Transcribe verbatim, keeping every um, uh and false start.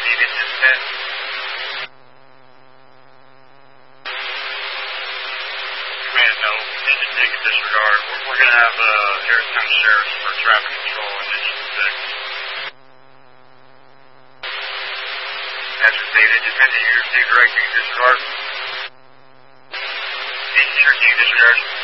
needed to spend. Command, no, need to take a disregard. We're, we're going to have uh, Harris County Sheriff's for traffic control and engine six. That's received. Engine ten, you received directing disregard. Engine thirteen disregard.